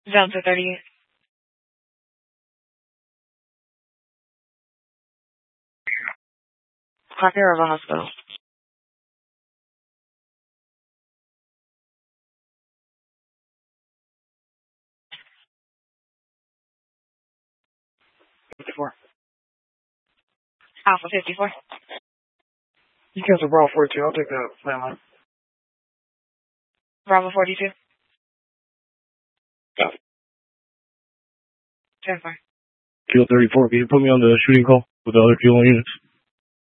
Delta 38. Hawkerova Hospital. 54. Alpha 54. You cancel Bravo 42. I'll take that landline. Bravo 42. Copy. 10-4. Kilo 34, can you put me on the shooting call with the other Kilo units?